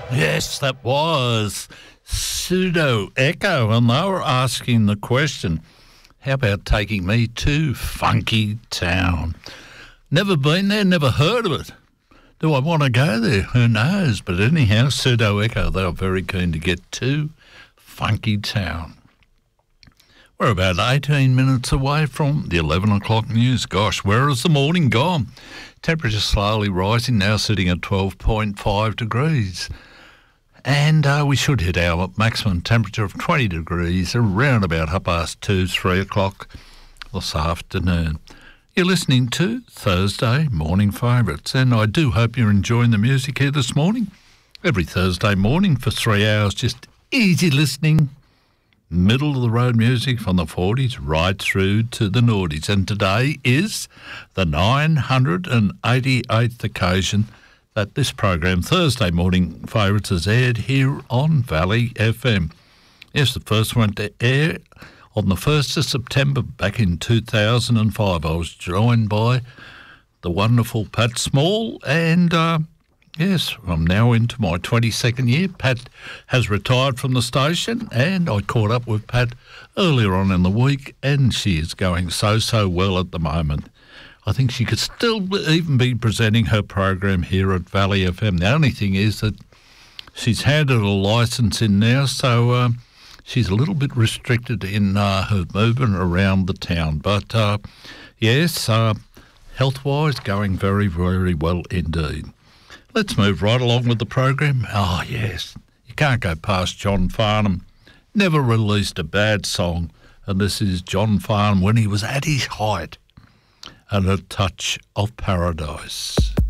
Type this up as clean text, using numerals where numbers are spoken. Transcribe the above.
Yes, that was Pseudo Echo, and they were asking the question, how about taking me to Funky Town? Never been there, never heard of it. Do I want to go there? Who knows? But anyhow, Pseudo Echo, they were very keen to get to Funky Town. We're about 18 minutes away from the 11 o'clock news. Gosh, where has the morning gone? Temperature slowly rising, now sitting at 12.5 degrees. And we should hit our maximum temperature of 20 degrees around about 2:30, 3 o'clock this afternoon. You're listening to Thursday Morning Favourites, and I do hope you're enjoying the music here this morning. Every Thursday morning for 3 hours, just easy listening, middle-of-the-road music from the 40s right through to the noughties. And today is the 988th occasion that this program, Thursday Morning Favourites, is aired here on Valley FM. Yes, the first one to air on the 1st of September back in 2005. I was joined by the wonderful Pat Small, and yes, I'm now into my 22nd year. Pat has retired from the station, and I caught up with Pat earlier on in the week, and she is going so well at the moment. I think she could still even be presenting her program here at Valley FM. The only thing is that she's handed a licence in now, so she's a little bit restricted in her movement around the town. But, yes, health-wise, going very, very well indeed. Let's move right along with the program. Oh, yes, you can't go past John Farnham. Never released a bad song, and this is John Farnham when he was at his height. And A Touch of Paradise.